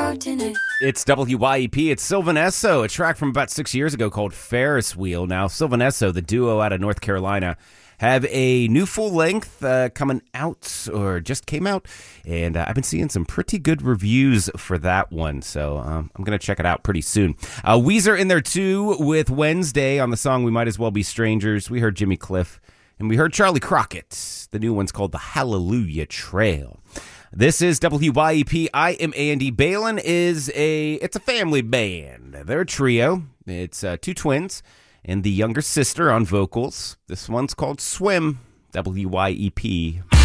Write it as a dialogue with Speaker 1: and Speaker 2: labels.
Speaker 1: fortunate.
Speaker 2: It's WYEP. It's Sylvan Esso, a track from about 6 years ago called Ferris Wheel. Now, Sylvan Esso, the duo out of North Carolina, have a new full length coming out, or just came out, and I've been seeing some pretty good reviews for that one, so I'm going to check it out pretty soon. Weezer in there too with Wednesday on the song We Might As Well Be Strangers. We heard Jimmy Cliff, and we heard Charlie Crockett. The new one's called The Hallelujah Trail. This is WYEP. I am Andy. Balin it's a family band. They're a trio. It's two twins and the younger sister on vocals. This one's called Swim. WYEP.